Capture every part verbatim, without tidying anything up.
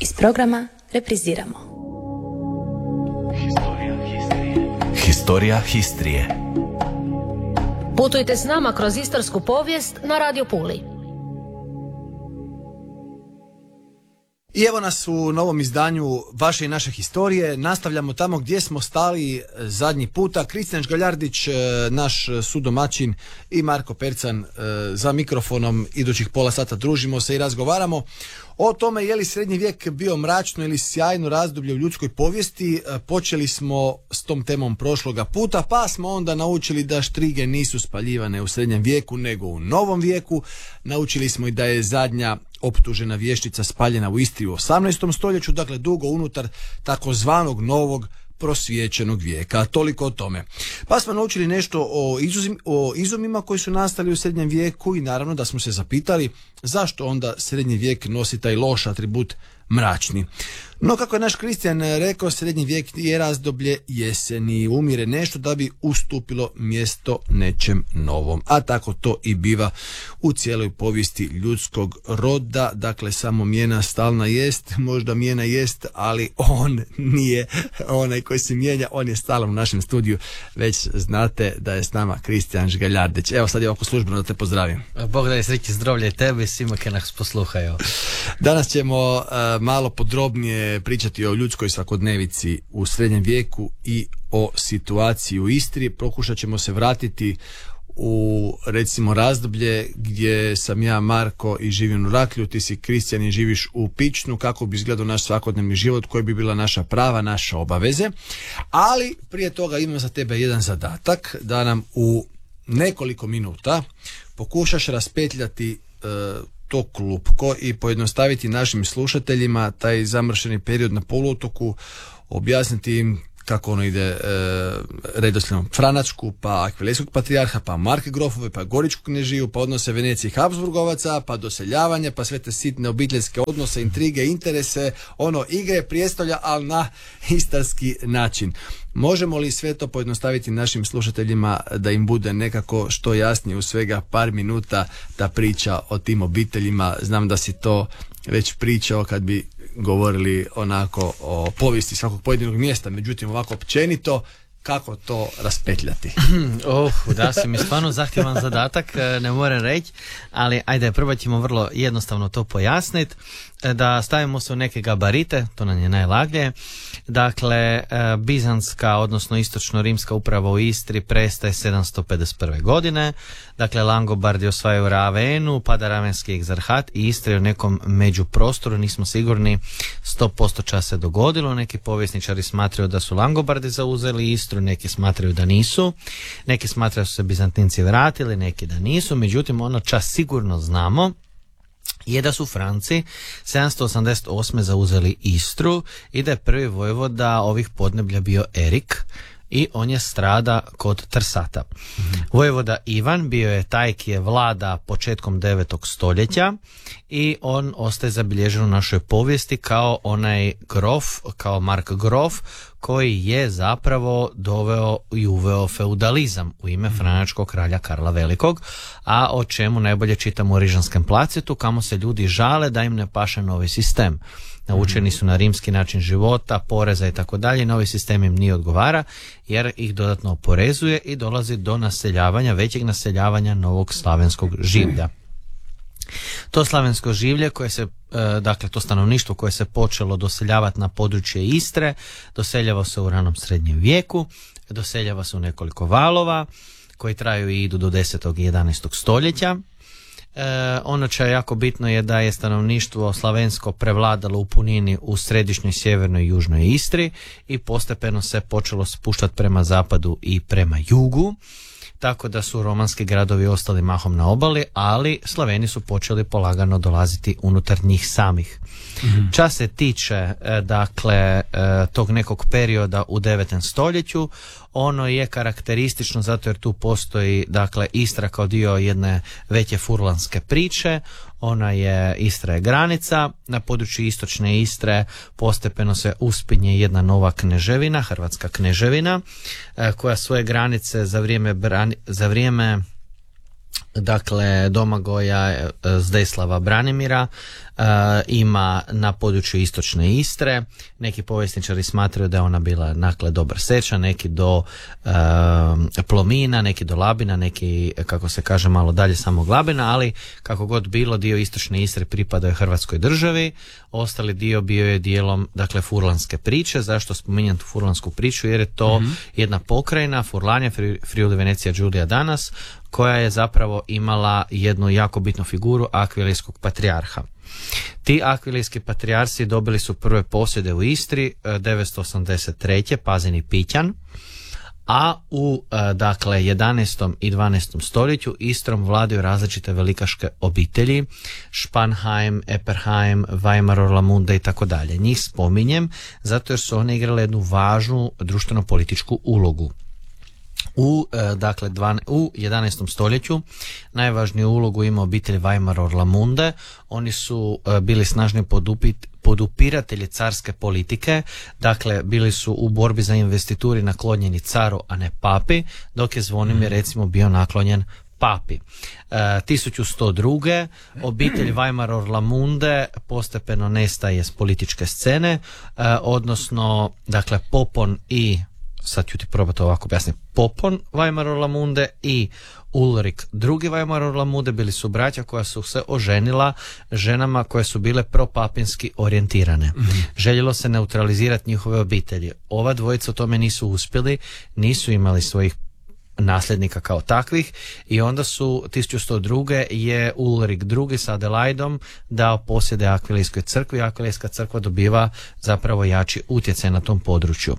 Iz programa repriziramo. Historija Histrije. Putujte s nama kroz istarsku povijest na Radio Puli. I evo nas u novom izdanju Vaše i naše historije. Nastavljamo tamo gdje smo stali zadnji puta. Kristijan Žgaljardić, naš sudomaćin, i Marko Percan za mikrofonom. Idućih pola sata družimo se i razgovaramo o tome je li srednji vijek bio mračno ili sjajno razdoblje u ljudskoj povijesti. Počeli smo s tom temom prošloga puta, pa smo onda naučili da štrige nisu spaljivane u srednjem vijeku nego u novom vijeku. Naučili smo i da je zadnja optužena vještica spaljena u Istri u osamnaestom stoljeću, dakle dugo unutar takozvanog novog prosvijećenog vijeka. Toliko o tome. Pa smo naučili nešto o, izuzim, o izumima koji su nastali u srednjem vijeku i naravno da smo se zapitali zašto onda srednji vijek nosi taj loš atribut mračni. No, kako je naš Kristijan rekao, srednji vijek je razdoblje jeseni, umire nešto da bi ustupilo mjesto nečem novom. A tako to i biva u cijeloj povijesti ljudskog roda. Dakle, samo mijena stalna jest, možda mijena jest, ali on nije onaj koji se mijenja, on je stalan u našem studiju. Već znate da je s nama Kristijan Žgaljardić. Evo sad je ovako službeno da te pozdravim. Bog da je sreći zdravlje tebi i svima koji nas posluhaju. Danas ćemo uh, malo podrobnije pričati o ljudskoj svakodnevici u srednjem vijeku i o situaciji u Istri. Pokušat ćemo se vratiti u recimo razdoblje gdje sam ja, Marko, i živim u Raklju, ti si, Kristijan, i živiš u Pičnu, kako bi izgledao naš svakodnevni život, koji bi bila naša prava, naše obaveze. Ali prije toga imam za tebe jedan zadatak, da nam u nekoliko minuta pokušaš raspetljati uh, to klupko i pojednostaviti našim slušateljima taj zamršeni period na poluotoku, objasniti im kako ono ide e, redoslijedom Franačku, pa Akvilejskog patrijarha, pa Marke grofove, pa Goričku knežiju, pa odnose Venecije i Habsburgovaca, pa doseljavanje, pa sve te sitne obiteljske odnose, intrige, interese, ono, igre, prijestolja, ali na istarski način. Možemo li sve to pojednostaviti našim slušateljima da im bude nekako što jasnije u svega par minuta ta priča o tim obiteljima? Znam da si to već pričao kad bi govorili onako o povijesti svakog pojedinog mjesta, međutim ovako općenito, kako to raspetljati? Oh, da si mi stvarno zahtjevan zadatak, ne moram reći, ali ajde, prvo ćemo vrlo jednostavno to pojasniti, da stavimo se u neke gabarite, to nam je najlaglje. Dakle, Bizantska, odnosno istočno-rimska uprava u Istri prestaje sedamsto pedeset prve. godine. Dakle, Langobardi osvajaju Ravenu, pada Ravenski egzarhat i Istra u nekom međuprostoru, nismo sigurni sto posto ča se dogodilo. Neki povjesničari smatraju da su Langobardi zauzeli Istru, neki smatraju da nisu, neki smatraju da su se Bizantinci vratili, neki da nisu. Međutim, ono čas sigurno znamo je da su Franci sedamsto osamdeset osme zauzeli Istru i da je prvi vojvoda ovih podneblja bio Erik i on je strada kod Trsata. Mm-hmm. Vojvoda Ivan bio je taj ki je vlada početkom devetog stoljeća i on ostaje zabilježen u našoj povijesti kao onaj grof, kao Mark grof, koji je zapravo doveo i uveo feudalizam u ime franačkog kralja Karla Velikog, a o čemu najbolje čitamo u Rižanskem placetu, kamo se ljudi žale da im ne paše novi sistem. Naučeni su na rimski način života, poreza i tako dalje, novi sistem im nije odgovara jer ih dodatno oporezuje i dolazi do naseljavanja, većeg naseljavanja novog slavenskog življa. To slavensko življe koje se, dakle to stanovništvo koje se počelo doseljavati na područje Istre, doseljava se u ranom srednjem vijeku, doseljava se u nekoliko valova koji traju i idu do desetog i jedanaestog stoljeća. E, ono što je jako bitno je da je stanovništvo slavensko prevladalo u punini u središnjoj, sjevernoj i južnoj Istri i postepeno se počelo spuštati prema zapadu i prema jugu, tako da su romanski gradovi ostali mahom na obali, ali Slaveni su počeli polagano dolaziti unutar njih samih. Mm-hmm. Ča se tiče dakle tog nekog perioda u devetom stoljeću, ono je karakteristično zato jer tu postoji dakle Istra kao dio jedne veće furlanske priče. Ona je, Istra je granica, na području istočne Istre postepeno se uspinje jedna nova kneževina, Hrvatska kneževina, koja svoje granice za vrijeme, brani, za vrijeme dakle Domagoja Zdeslava Branimira e, ima na području istočne Istre. Neki povjesničari smatraju da je ona bila nakle do Brseča, neki do e, Plomina, neki do Labina, neki, kako se kaže, malo dalje samog Labina, ali kako god bilo, dio istočne Istre pripada je Hrvatskoj državi, ostali dio bio je dijelom, dakle, furlanske priče. Zašto spominjam tu furlansku priču? Jer je to mm-hmm. jedna pokrajina, Furlanja, Friuli Venecija Giulia danas, koja je zapravo imala jednu jako bitnu figuru, akvilijskog patrijarha. Ti akvilijski patrijarsi dobili su prve posjede u Istri devetsto osamdeset treće Pazin i Pićan, a u dakle jedanaestom i dvanaestom stoljeću Istrom vladaju različite velikaške obitelji, Spanheim, Epperheim, Weimar, Orlamunde i tako dalje. Njih spominjem zato jer su one igrale jednu važnu društveno-političku ulogu. U, dakle, dvan, u jedanaestom stoljeću najvažniju ulogu ima obitelj Weimar Orlamunde. Oni su bili snažni podupit, podupiratelji carske politike, dakle bili su u borbi za investituri naklonjeni caru, a ne papi, dok je Zvonimir recimo bio naklonjen papi. E, tisuću sto druge obitelj Weimar Orlamunde postepeno nestaje s političke scene, e, odnosno dakle Popon i sad ću ti probati ovako objasniti. Popon Weimar Orlamunde i Ulrik drugi Weimar Orlamunde bili su braća koja su se oženila ženama koje su bile propapinski orijentirane. Mm-hmm. Željelo se neutralizirati njihove obitelji. Ova dvojica u tome nisu uspjeli, nisu imali svojih nasljednika kao takvih i onda su tisuću sto druge je Ulrik drugi s Adelaidom dao posjede Akvilijskoj crkvi. Akvilijska crkva dobiva zapravo jači utjecaj na tom području.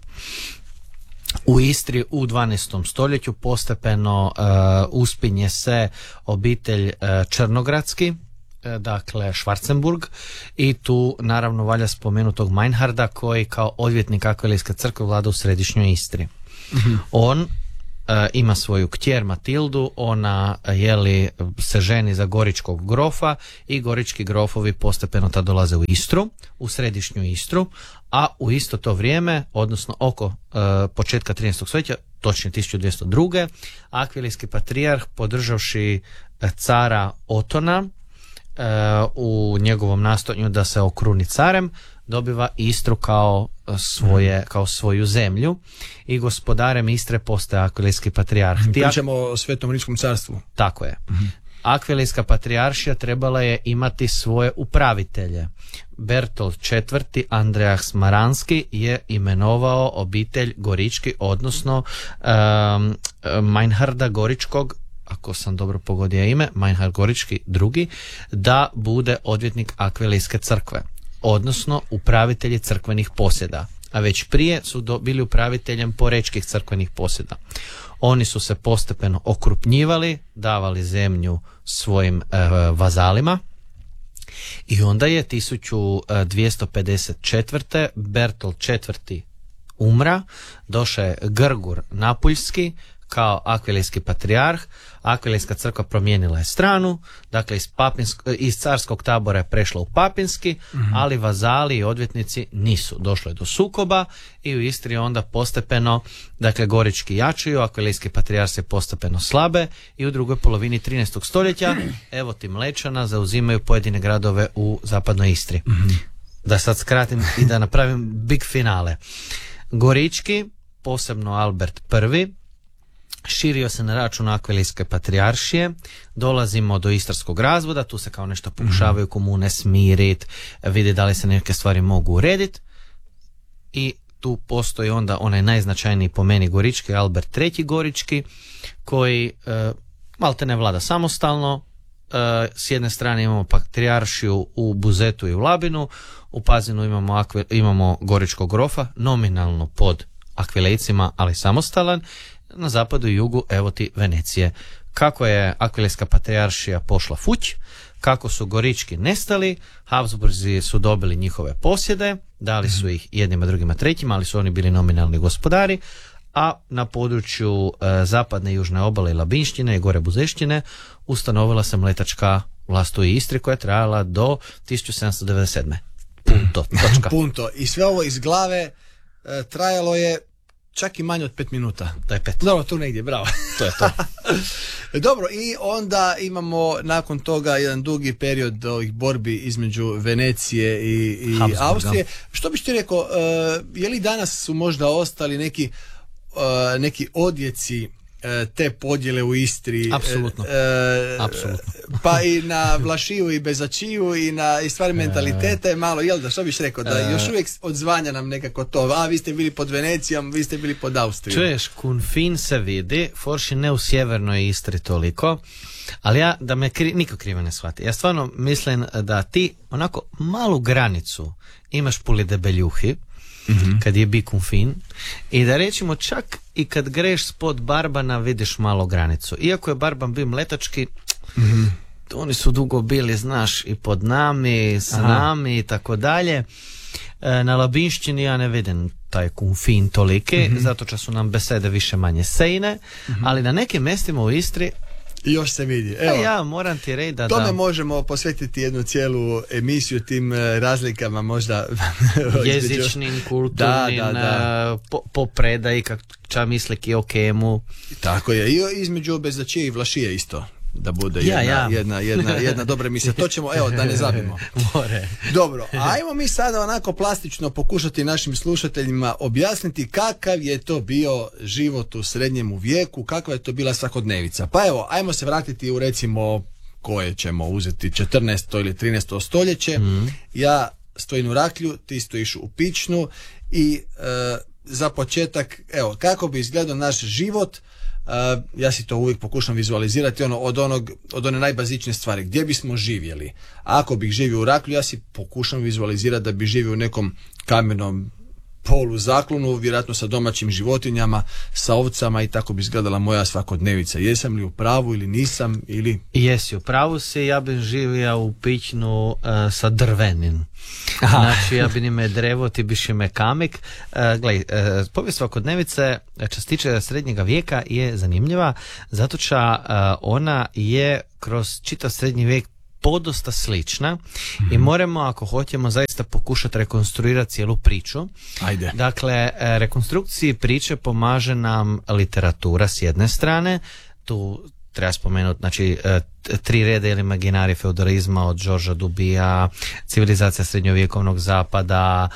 U Istri u dvanaestom stoljeću postepeno uh, uspinje se obitelj uh, Črnogradski, uh, dakle Schwarzenburg, i tu naravno valja spomenutog Meinharda koji kao odvjetnik Akvilijske crkve vlada u središnjoj Istri. Mm-hmm. On Uh, ima svoju kćer Matildu, ona jeli se ženi za goričkog grofa i gorički grofovi postepeno tad dolaze u Istru, u središnju Istru, a u isto to vrijeme, odnosno oko uh, početka trinaestog stoljeća, točnije tisuću dvjesto druge Akvilijski patrijarh, podržavši cara Otona uh, u njegovom nastojanju da se okruni carem, dobiva Istru kao svoje, mm. kao svoju zemlju i gospodarem Istre postaje Akvilijski patrijarh. Pričamo o Svetom Rimskom carstvu. Tako je. Mm-hmm. Akvilijska patrijaršija trebala je imati svoje upravitelje. Bertolt četvrti Andreas Smaranski je imenovao obitelj Gorički, odnosno um, Meinharda Goričkog, ako sam dobro pogodio ime, Meinhard Gorički drugi, da bude odvjetnik Akvilijske crkve, odnosno upravitelji crkvenih posjeda, a već prije su do, bili upraviteljem porečkih crkvenih posjeda. Oni su se postepeno okrupnjivali, davali zemlju svojim e, vazalima i onda je tisuću dvjesto pedeset četvrte Bertolt četvrti umra, došao je Grgur Napuljski kao akvilijski patrijarh. Akvilijska crkva promijenila je stranu, dakle iz, papinsk, iz carskog tabora je prešla u papinski, mm-hmm. ali vazali i odvjetnici nisu. Došlo je do sukoba i u Istri onda postepeno, dakle gorički jačaju, akvilijski patrijarsi postepeno slabe i u drugoj polovini trinaestog stoljeća evo ti Mlečana zauzimaju pojedine gradove u zapadnoj Istri. Mm-hmm. Da sad skratim i da napravim big finale. Gorički, posebno Albert prvi, širio se na račun Akvilijske patrijaršije, dolazimo do istarskog razvoda, tu se kao nešto pokušavaju komune smiriti, vidi da li se neke stvari mogu urediti i tu postoji onda onaj najznačajniji po meni Gorički, Albert treći Gorički, koji e, malte ne vlada samostalno. E, s jedne strane imamo patrijaršiju u Buzetu i u Labinu, u Pazinu imamo, akvi, imamo Goričkog grofa, nominalno pod Akvilejcima, ali samostalan. Na zapadu i jugu evo ti Venecije. Kako je Akvilijska patrijaršija pošla fuć, kako su Gorički nestali, Habsburzi su dobili njihove posjede, dali su ih jednima, drugima, trećima, ali su oni bili nominalni gospodari, a na području e, zapadne i južne obale i Labinštine i gore Buzešćine ustanovila se mletačka vlast u Istri koja je trajala do tisuću sedamsto devedeset sedme. Punto. Točka. Punto. I sve ovo iz glave e, trajalo je čak i manje od pet minuta. To je pet. Dobro, tu negdje, bravo. To je to. Dobro, i onda imamo nakon toga jedan dugi period ovih borbi između Venecije i, i Habsburga. Austrije. Što biš ti rekao, uh, je li danas su možda ostali neki, uh, neki odjeci uh, te podjele u Istri? Apsolutno. Uh, Apsolutno. Pa i na Vlašiju i Bezačiju i na i stvari mentaliteta je malo, jel da, što biš rekao, da još uvijek odzvanja nam nekako to, a vi ste bili pod Venecijom, vi ste bili pod Austrijom. Čuješ, Kunfin se vidi, forši ne u sjevernoj Istri toliko, ali ja, da me kri, niko krivo ne shvati, ja stvarno mislim da ti onako malu granicu imaš puli debeljuhi, mm-hmm. kad je bi Kunfin, i da rećemo čak i kad greš spod Barbana vidiš malo granicu. Iako je Barban bio mletački, mm-hmm. oni su dugo bili, znaš, i pod nami, s Aha. nami i tako dalje. E, na labinšćini ja ne vidim taj Kunfin toliki, mm-hmm. zato što su nam besede više manje sejne, mm-hmm. ali na nekim mjestima u Istri i još se vidi. Evo, ja moram ti reći da... Tome da, možemo posvetiti jednu cijelu emisiju tim razlikama možda... jezičnim, kulturnim, da, da, da. Po, po predaji, kak ča misli o kemu. Tako je, i između Bezačije i Vlašije isto. Da bude ja, jedna, ja. Jedna, jedna, jedna dobra emisija. To ćemo, evo, da ne zabimo. More. Dobro, ajmo mi sada onako plastično pokušati našim slušateljima objasniti kakav je to bio život u srednjemu vijeku, kakva je to bila svakodnevica. Pa evo, ajmo se vratiti u recimo koje ćemo uzeti četrnaesto ili trinaesto stoljeće. Mm. Ja stojim u Raklju, ti stojiš u Pičnu i e, za početak, evo, kako bi izgledao naš život. Uh, ja si to uvijek pokušam vizualizirati ono, od, onog, od one najbazičnije stvari, gdje bismo živjeli. Ako bih živio u Raklju, ja si pokušam vizualizirati da bi živio u nekom kamenom polu zaklonu, vjerojatno sa domaćim životinjama, sa ovcama, i tako bi izgledala moja svakodnevica. Jesam li u pravu ili nisam? Ili... Jesi u pravu si, ja bih živio u Pičnu uh, sa drvenim. Aha. Znači ja bi ime drevo, ti biš ime kamik. Uh, Gledaj, uh, povijest svakodnevice što se tiče srednjega vijeka je zanimljiva, zato što uh, ona je kroz čitav srednji vijek podosta slična mm-hmm. i moramo, ako hoćemo, zaista pokušati rekonstruirati cijelu priču. Ajde. Dakle, rekonstrukciji priče pomaže nam literatura s jedne strane, tu treba spomenuti, znači, tri reda ili imaginari feudalizma od Georgea Dubija, civilizacija srednjovjekovnog zapada,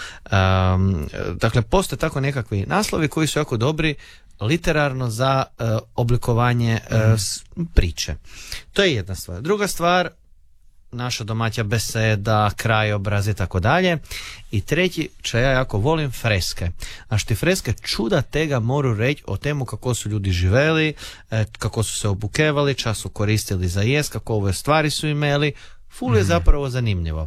um, dakle, postoje tako nekakvi naslovi koji su jako dobri literarno za uh, oblikovanje uh, priče. To je jedna stvar. Druga stvar, naša domaća beseda, krajobraz i tako dalje. I treći, što ja jako volim, freske. A što freske čuda tega moru reći o temu kako su ljudi živeli, kako su se obukevali, čas su koristili za jest, kako ove stvari su imeli. Ful je zapravo zanimljivo.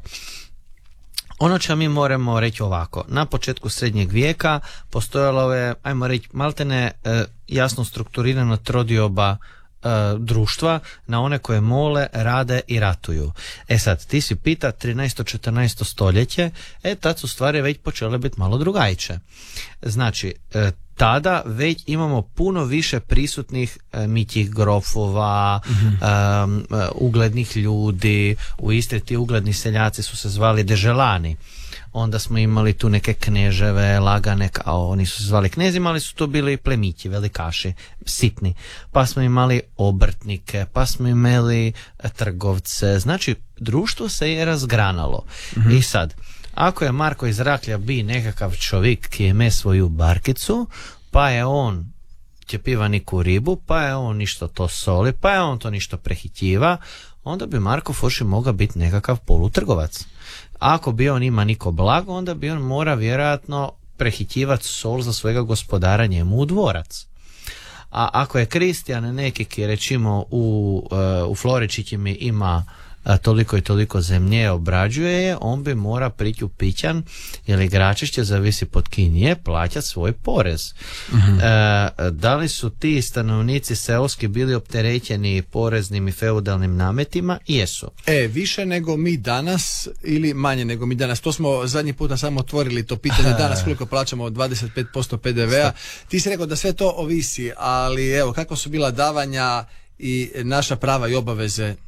Ono što mi moramo reći ovako, na početku srednjeg vijeka postojalo je, ajmo reći, maltene jasno strukturirano trodioba društva na one koje mole, rade i ratuju. E sad, ti si pita trinaesto četrnaesto stoljeće, e tad su stvari već počele biti malo drugačije. Znači, e, tada već imamo puno više prisutnih e, mitjih grofova, mm-hmm. e, uglednih ljudi. U Istri ti ugledni seljaci su se zvali deželani. Onda smo imali tu neke kneževe, lagane, kao oni su se zvali knezima, ali su to bili plemići, velikaši, sitni. Pa smo imali obrtnike, pa smo imali trgovce. Znači, društvo se je razgranalo. Mm-hmm. I sad, ako je Marko iz Raklja bi nekakav čovjek ki je me svoju barkicu, pa je on ćepiva niku ribu, pa je on ništo to soli, pa je on to ništo prehitjiva, onda bi Marko Fuši mogao biti nekakav polutrgovac. Ako bi on ima niko blago, onda bi on mora vjerojatno prehitjivati sol za svojega gospodara njemu u dvorac. A ako je Kristijan neki ki recimo u, u Floričići mi ima toliko i toliko zemlje, obrađuje je, on bi mora prići u Pićan ili Gračišće, zavisi pod kinije, plaćati svoj porez. Mm-hmm. E, da li su ti stanovnici seoski bili opterećeni poreznim i feudalnim nametima? Jesu. E, više nego mi danas ili manje nego mi danas? To smo zadnji puta samo otvorili to pitanje danas koliko plaćamo od dvadeset pet posto pe de vea. Ti si rekao da sve to ovisi, ali evo, kako su bila davanja i naša prava i obaveze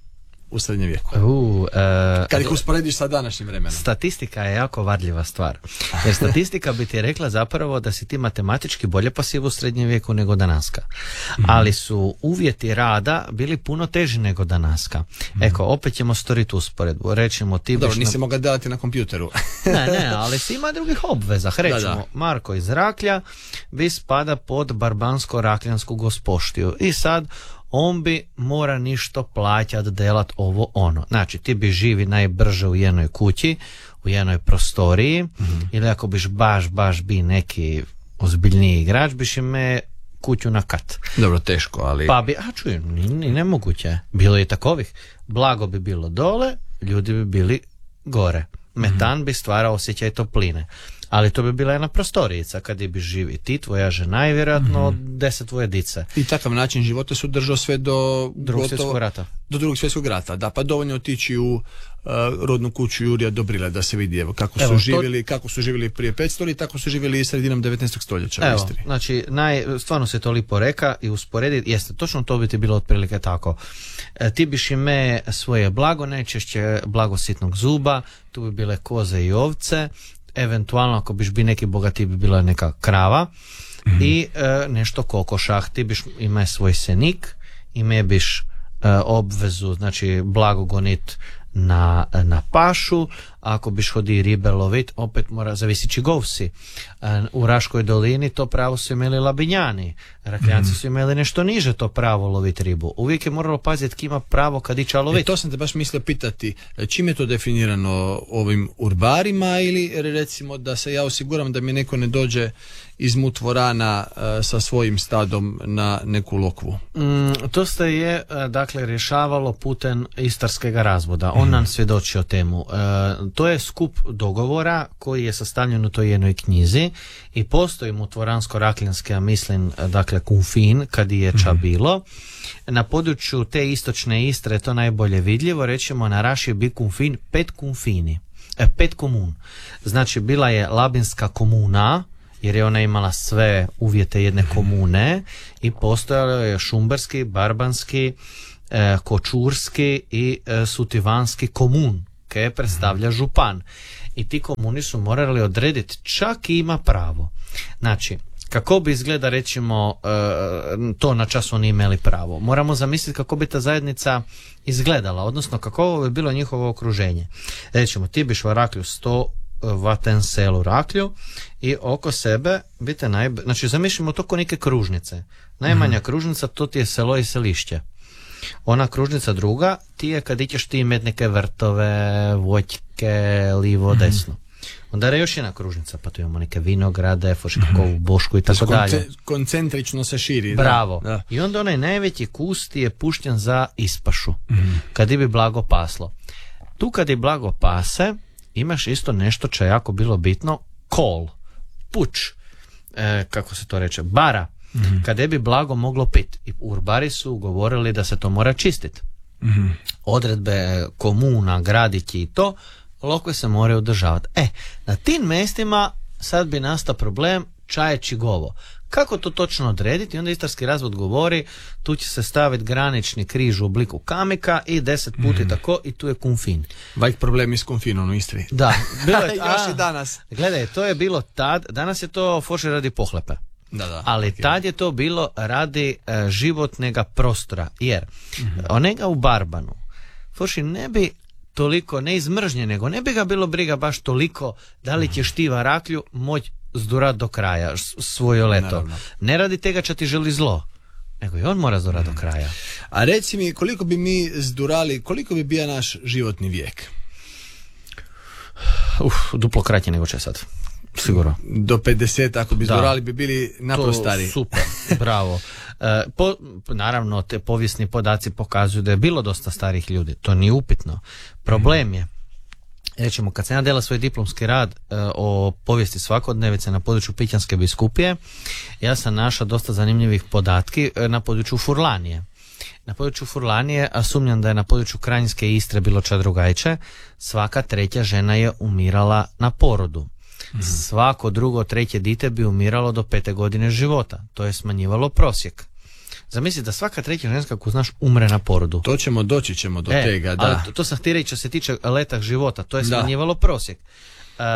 u srednjem vijeku? Uh, e, Kad ih usporediš sa današnjim vremenom. Statistika je jako varljiva stvar. Jer statistika bi ti rekla zapravo da si ti matematički bolje pasiv u srednjem vijeku nego danaska. Mm-hmm. Ali su uvjeti rada bili puno teži nego danaska. Mm-hmm. Eko, opet ćemo storiti usporedbu. Rećemo ti... Dobro, biš nisi na... mogao delati na kompjuteru. ne, ne, ali si ima drugih obveza. Rećemo, da, da. Marko iz Raklja bi spada pod barbansko-rakljansku gospoštiju. I sad on bi mora ništo plaćat, delat ovo ono. Znači, ti bi živi najbrže u jednoj kući, u jednoj prostoriji, mm-hmm. ili ako biš baš, baš bi neki ozbiljniji igrač, biš ime kuću na kat. Dobro, teško, ali... Pa bi, a čuj, ni, ni nemoguće. Bilo je i takovih. Blago bi bilo dole, ljudi bi bili gore. Metan mm-hmm. bi stvarao osjećaj topline. Ali to bi bila jedna prostorijica kad bi živi ti, tvoja žena i vjerojatno mm-hmm. deset tvoje dice. I takav način života su držao sve do drugog svjetskog rata. Do drugog svjetskog rata, da, pa dovoljno otići u uh, rodnu kuću Jurija Dobrile da se vidi evo, kako su evo, živjeli, to... kako su živjeli prije petsto i tako su živjeli i sredinom devetnaestog stoljeća evo, u Istri. Znači, naj, stvarno se to lipo reka i usporedi, jeste, točno to bi ti bilo otprilike tako. E, ti biš ime svoje blago, najčešće blago sitnog zuba, tu bi bile koze i ovce, eventualno ako biš bi neki bogati bi bila neka krava mm-hmm. i e, nešto kokošah. Ti biš ime svoj senik, ime biš e, obvezu, znači blago gonit na, na pašu, a ako biš hodi ribe lovit, opet mora zavisići govsi. E, u Raškoj dolini to pravo su imeli Labinjani, Rakljanci mm-hmm. su imeli nešto niže to pravo loviti ribu. Uvijek je moralo paziti kim ima pravo kad ića loviti. E, to sam te baš mislio pitati, čim je to definirano ovim urbarima ili recimo da se ja osiguram da mi neko ne dođe iz Mutvorana uh, sa svojim stadom na neku lokvu? Mm, to se je dakle rješavalo putem istarskega razvoda. On mm. nam svjedoči o temu. Uh, to je skup dogovora koji je sastavljen u toj jednoj knjizi i postoji Mutvoransko-rakljanski, ja mislim, dakle Kunfin, kad je ča mm. bilo. Na području te istočne Istre je to najbolje vidljivo, rećemo na Raši bi Kunfin pet kunfini, e, pet komun. Znači bila je Labinska komuna, jer je ona imala sve uvjete jedne komune i postojalo je šumberski, barbanski, e, kočurski i e, sutivanski komun, koje predstavlja župan. I ti komuni su morali odrediti čak i ima pravo. Znači, kako bi izgleda, recimo, e, to na čas oni imali pravo. Moramo zamisliti kako bi ta zajednica izgledala, odnosno kako bi bilo njihovo okruženje. Recimo, ti biš u Raklju sto vaten selu Raklju i oko sebe bite najb... znači zamišljamo to ko neke kružnice. Najmanja mm-hmm. kružnica to ti je selo i selišće. Ona kružnica druga ti je kad ićeš ti imet neke vrtove, voćke, livo, mm-hmm. desno. Onda je još jedna kružnica, pa tu imamo neke vinograde, Fošikovu Bošku i tako dalje. Koncentrično se širi. Bravo. Da. I onda onaj najveći kust je pušten za ispašu. Mm-hmm. Kad bi blago paslo. Tu kad je blago pase, imaš isto nešto što je jako bilo bitno, kol, puč, e, kako se to reče, bara, mm-hmm. kada bi blago moglo pit. I urbari su govorili da se to mora čistiti. Mm-hmm. Odredbe komuna, gradići i to, lokve se moraju održavati. E, na tim mjestima sad bi nastao problem čaje čigovo. Kako to točno odrediti? Onda istarski razvod govori, tu će se staviti granični križ u obliku kamika i deset puti mm. tako i tu je Kunfin. Vajk problemi s Kunfinom u Istri. Da, bilo je, još i danas. Gledaj, to je bilo tad, danas je to foše radi pohlepe. Da, da, ali okay. tad je to bilo radi uh, životnega prostora, jer mm-hmm. onega u Barbanu foši ne bi toliko, ne iz mržnje, nego ne bi ga bilo briga baš toliko da li ćeš ti Raklju moći zdurat do kraja svoje leto. Naravno. Ne radi tega čo ti želi zlo, nego i on mora zdurat mm. do kraja. A reci mi, koliko bi mi zdurali, koliko bi bio naš životni vijek? Uf, duplo kraće nego će sad. Sigurno. Do pedeset, ako bi zdurali, bi bili naprostari. Super, bravo. E, po, naravno, te povijesni podaci pokazuju da je bilo dosta starih ljudi. To nije upitno. Problem mm. je, rećemo, kad sam ja dela svoj diplomski rad e, o povijesti svakodnevice na području Pićanske biskupije, ja sam našao dosta zanimljivih podatki e, na području Furlanije. Na području Furlanije, a sumnjam da je na području Krajinske Istre bilo čak drugačije, svaka treća žena je umirala na porodu. Mm-hmm. Svako drugo, treće dite bi umiralo do pete godine života. To je smanjivalo prosjek. Zamisli da svaka treća ženska koju znaš umre na porodu. To ćemo, doći ćemo do e, tega, da. Ali to, to sam htio reći što se tiče letak života, to je Da. smanjivalo prosjek. Uh,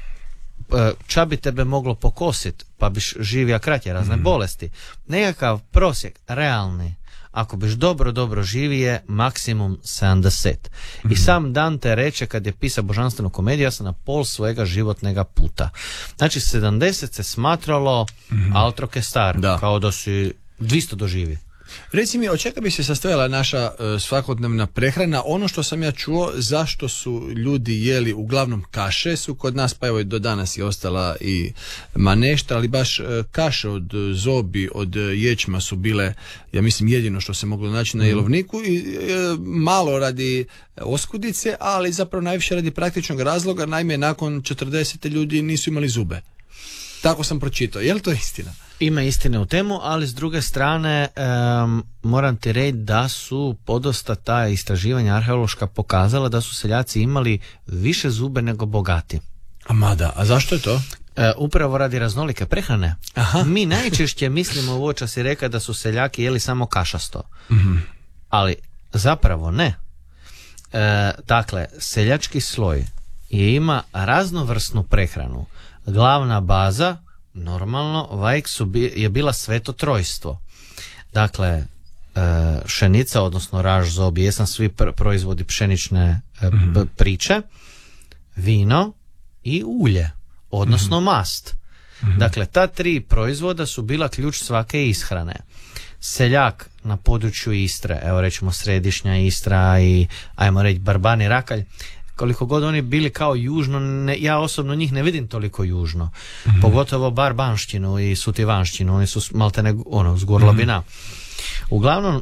ča bi tebe moglo pokosit, pa biš živio kraće, razne Mhm. bolesti. Nekakav prosjek, realni, ako biš dobro, dobro živi je maksimum sedamdeset. Mhm. I sam Dante reče kad je pisao božanstvenu komediju, ja sam na pol svojega životnega puta. Znači sedamdeset se smatralo altroke star, Mhm. Da. kao da si dvjesto doživi. Reci mi, od čega bi se sastojala naša e, svakodnevna prehrana? Ono što sam ja čuo, zašto su ljudi jeli uglavnom kaše, su kod nas, pa evo i do danas je ostala i manešta, ali baš e, kaše od zobi, od ječma su bile, ja mislim, jedino što se moglo naći na jelovniku i e, malo radi oskudice, ali zapravo najviše radi praktičnog razloga, naime nakon četrdesete ljudi nisu imali zube. Tako sam pročitao. Je li to istina? Ima istine u temu, ali s druge strane em, moram ti reći da su podosta ta istraživanja arheološka pokazala da su seljaci imali više zube nego bogati. A mada, a zašto je to? E, upravo radi raznolike prehrane. Aha. Mi najčešće mislimo, ovo čas si reka, da su seljaki jeli samo kašasto. Mhm. Ali zapravo ne. E, dakle, seljački sloj je ima raznovrsnu prehranu. Glavna baza, normalno, vajk su bi, je bila sveto trojstvo. Dakle, e, pšenica, odnosno raž, zob, jesam svi pr- proizvodi pšenične e, p- priče, vino i ulje, odnosno mast. Dakle, ta tri proizvoda su bila ključ svake ishrane. Seljak na području Istre, evo rećemo središnja Istra i ajmo reći Barbani, Rakalj, koliko god oni bili kao južno, ne, ja osobno njih ne vidim toliko južno. Mm-hmm. Pogotovo Barbanštinu i Sutivanštinu, oni su maltene ono, zgorlabina. Mm-hmm. Uglavnom,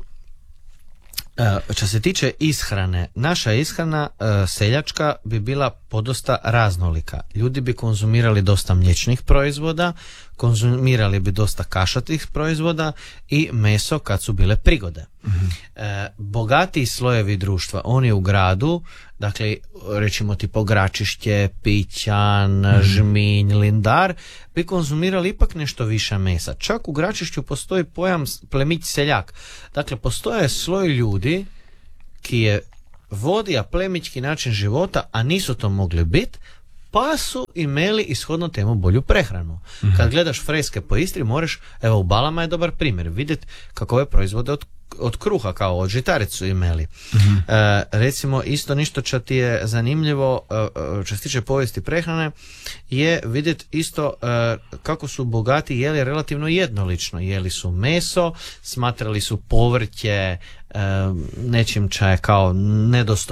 što se tiče ishrane, naša ishrana seljačka bi bila podosta raznolika. Ljudi bi konzumirali dosta mliječnih proizvoda, konzumirali bi dosta kašatih proizvoda i meso kad su bile prigode. Mm-hmm. E, bogatiji slojevi društva, oni u gradu, dakle, recimo tipo Gračišće, Pićan, mm-hmm. Žminj, Lindar, bi konzumirali ipak nešto više mesa. Čak u Gračišću postoji pojam plemić seljak. Dakle, postoje sloj ljudi ki je vodija plemićki način života, a nisu to mogli biti, pa su imeli ishodno temu bolju prehranu. Mm-hmm. Kad gledaš freske po Istri, moraš, evo u Balama je dobar primjer, vidjeti kakove proizvode od, od kruha, kao od žitaricu su imeli. Mm-hmm. E, recimo, isto ništo što ti je zanimljivo, e, što se tiče povijesti prehrane, je vidjeti isto e, kako su bogati jeli relativno jednolično. Jeli su meso, smatrali su povrće e, nečim ča je kao nedostojno